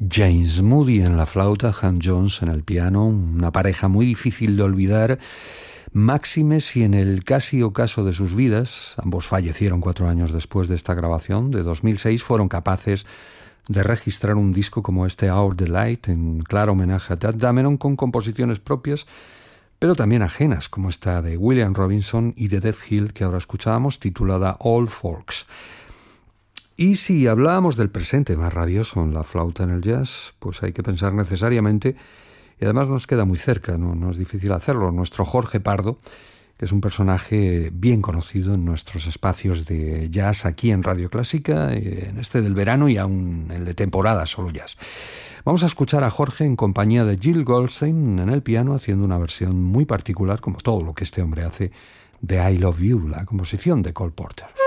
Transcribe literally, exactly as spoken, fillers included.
James Moody en la flauta, Hank Jones en el piano, una pareja muy difícil de olvidar, máxime si en el casi ocaso de sus vidas, ambos fallecieron cuatro años después de esta grabación, de dos mil seis, fueron capaces de registrar un disco como este Our Delight, en claro homenaje a Tadd Dameron, con composiciones propias, pero también ajenas, como esta de William Robinson y de Death Hill, que ahora escuchábamos, titulada All Folks. Y si hablábamos del presente más rabioso en la flauta en el jazz, pues hay que pensar necesariamente, y además nos queda muy cerca, no, no es difícil hacerlo, nuestro Jorge Pardo, que es un personaje bien conocido en nuestros espacios de jazz aquí en Radio Clásica, en este del verano y aún en el de temporada solo jazz. Vamos a escuchar a Jorge en compañía de Jill Goldstein en el piano, haciendo una versión muy particular, como todo lo que este hombre hace, de I Love You, la composición de Cole Porter.